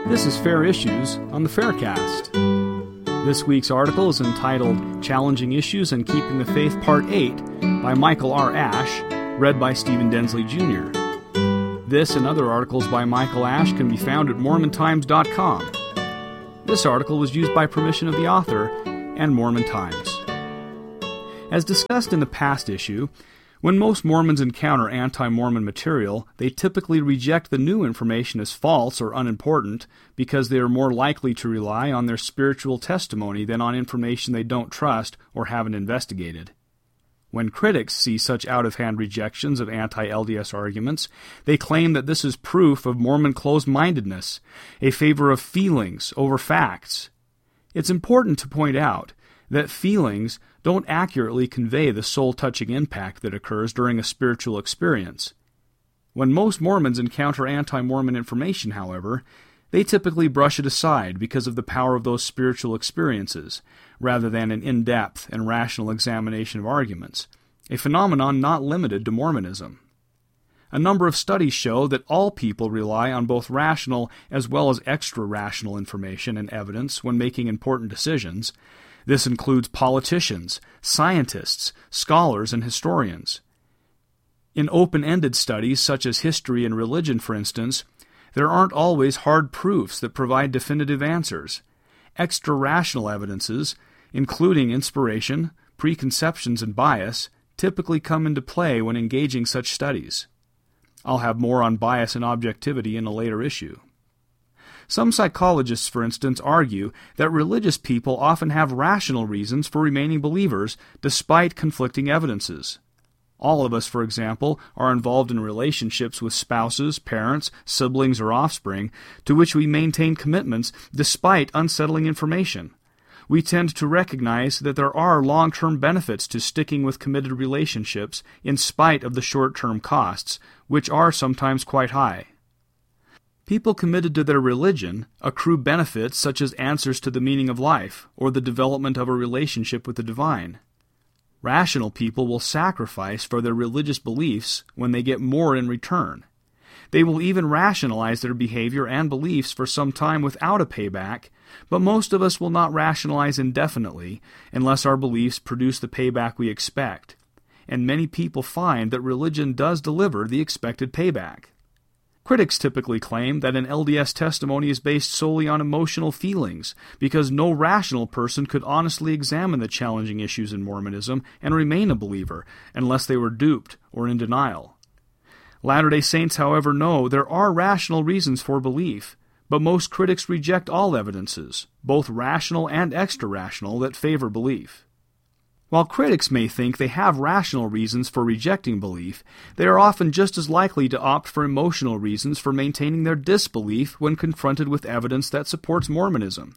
This is Fair Issues on the Faircast. This week's article is entitled Challenging Issues and Keeping the Faith Part 8 by Michael R. Ash, read by Stephen Densley Jr. This and other articles by Michael Ash can be found at MormonTimes.com. This article was used by permission of the author and Mormon Times. As discussed in the past issue, when most Mormons encounter anti-Mormon material, they typically reject the new information as false or unimportant because they are more likely to rely on their spiritual testimony than on information they don't trust or haven't investigated. When critics see such out-of-hand rejections of anti-LDS arguments, they claim that this is proof of Mormon closed-mindedness, a favor of feelings over facts. It's important to point out that feelings don't accurately convey the soul-touching impact that occurs during a spiritual experience. When most Mormons encounter anti-Mormon information, however, they typically brush it aside because of the power of those spiritual experiences, rather than an in-depth and rational examination of arguments, a phenomenon not limited to Mormonism. A number of studies show that all people rely on both rational as well as extra-rational information and evidence when making important decisions. This includes politicians, scientists, scholars, and historians. In open-ended studies such as history and religion, for instance, there aren't always hard proofs that provide definitive answers. Extra-rational evidences, including inspiration, preconceptions, and bias, typically come into play when engaging such studies. I'll have more on bias and objectivity in a later issue. Some psychologists, for instance, argue that religious people often have rational reasons for remaining believers despite conflicting evidences. All of us, for example, are involved in relationships with spouses, parents, siblings, or offspring to which we maintain commitments despite unsettling information. We tend to recognize that there are long-term benefits to sticking with committed relationships in spite of the short-term costs, which are sometimes quite high. People committed to their religion accrue benefits such as answers to the meaning of life or the development of a relationship with the divine. Rational people will sacrifice for their religious beliefs when they get more in return. They will even rationalize their behavior and beliefs for some time without a payback, but most of us will not rationalize indefinitely unless our beliefs produce the payback we expect. And many people find that religion does deliver the expected payback. Critics typically claim that an LDS testimony is based solely on emotional feelings because no rational person could honestly examine the challenging issues in Mormonism and remain a believer unless they were duped or in denial. Latter-day Saints, however, know there are rational reasons for belief, but most critics reject all evidences, both rational and extra-rational, that favor belief. While critics may think they have rational reasons for rejecting belief, they are often just as likely to opt for emotional reasons for maintaining their disbelief when confronted with evidence that supports Mormonism.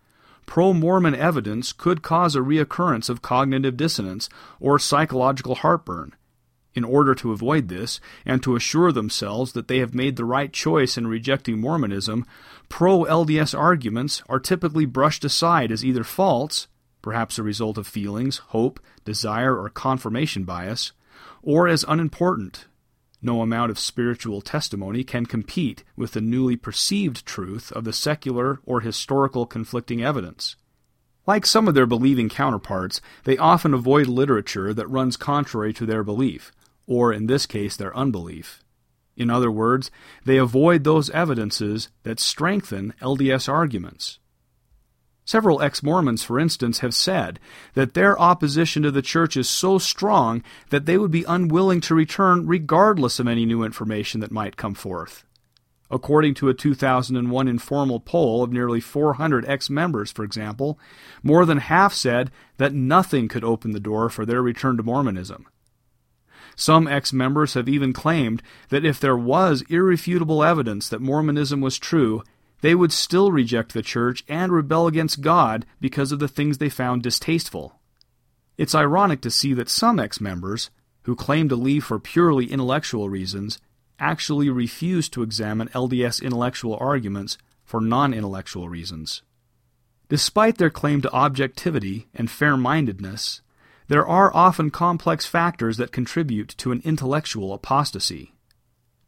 Pro-Mormon evidence could cause a reoccurrence of cognitive dissonance or psychological heartburn. In order to avoid this, and to assure themselves that they have made the right choice in rejecting Mormonism, pro-LDS arguments are typically brushed aside as either false, perhaps a result of feelings, hope, desire, or confirmation bias, or as unimportant. No amount of spiritual testimony can compete with the newly perceived truth of the secular or historical conflicting evidence. Like some of their believing counterparts, they often avoid literature that runs contrary to their belief, or in this case their unbelief. In other words, they avoid those evidences that strengthen LDS arguments. Several ex-Mormons, for instance, have said that their opposition to the church is so strong that they would be unwilling to return regardless of any new information that might come forth. According to a 2001 informal poll of nearly 400 ex-members, for example, more than half said that nothing could open the door for their return to Mormonism. Some ex-members have even claimed that if there was irrefutable evidence that Mormonism was true, they would still reject the church and rebel against God because of the things they found distasteful. It's ironic to see that some ex-members, who claim to leave for purely intellectual reasons, actually refuse to examine LDS intellectual arguments for non-intellectual reasons. Despite their claim to objectivity and fair-mindedness, there are often complex factors that contribute to an intellectual apostasy.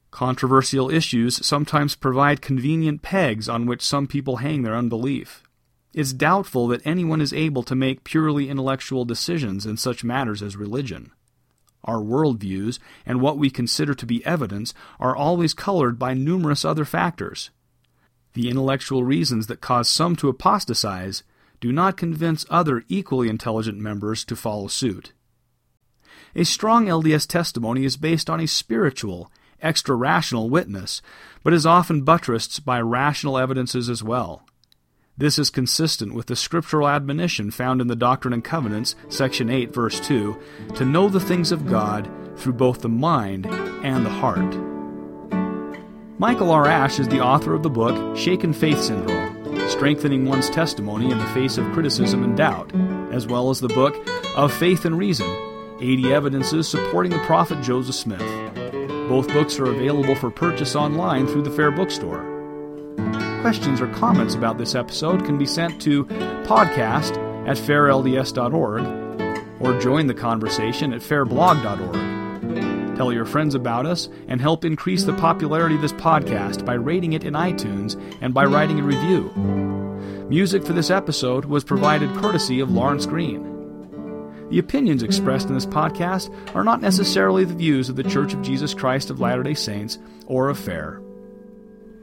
Controversial issues sometimes provide convenient pegs on which some people hang their unbelief. It's doubtful that anyone is able to make purely intellectual decisions in such matters as religion. Our worldviews and what we consider to be evidence are always colored by numerous other factors. The intellectual reasons that cause some to apostatize do not convince other equally intelligent members to follow suit. A strong LDS testimony is based on a spiritual, extra-rational witness, but is often buttressed by rational evidences as well. This is consistent with the scriptural admonition found in the Doctrine and Covenants, section 8, verse 2, to know the things of God through both the mind and the heart. Michael R. Ash is the author of the book Shaken Faith Syndrome, Strengthening One's Testimony in the Face of Criticism and Doubt, as well as the book Of Faith and Reason, 80 Evidences Supporting the Prophet Joseph Smith. Both books are available for purchase online through the Fair Bookstore. Questions or comments about this episode can be sent to podcast@fairlds.org or join the conversation at fairblog.org. Tell your friends about us and help increase the popularity of this podcast by rating it in iTunes and by writing a review. Music for this episode was provided courtesy of Lawrence Green. The opinions expressed in this podcast are not necessarily the views of the Church of Jesus Christ of Latter-day Saints or of FAIR.